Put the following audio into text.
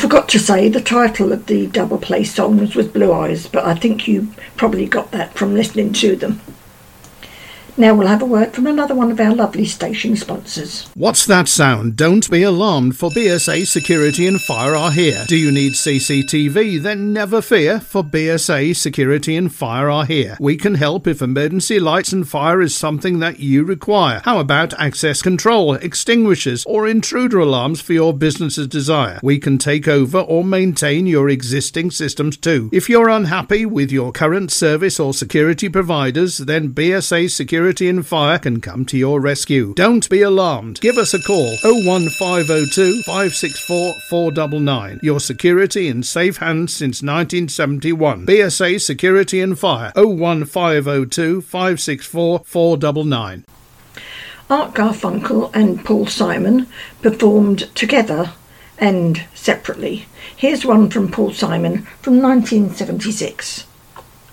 forgot to say the title of the double play songs was Blue Eyes, but I think you probably got that from listening to them. Now we'll have a word from another one of our lovely station sponsors. What's that sound? Don't be alarmed, for BSA Security and Fire are here. Do you need CCTV? Then never fear, for BSA Security and Fire are here. We can help if emergency lights and fire is something that you require. How about access control, extinguishers, or intruder alarms for your business's desire? We can take over or maintain your existing systems too. If you're unhappy with your current service or security providers, then BSA Security and Fire can come to your rescue. Don't be alarmed. Give us a call 01502 564 499. Your security in safe hands since 1971. BSA Security and Fire 01502 564 499. Art Garfunkel and Paul Simon performed together and separately. Here's one from Paul Simon from 1976.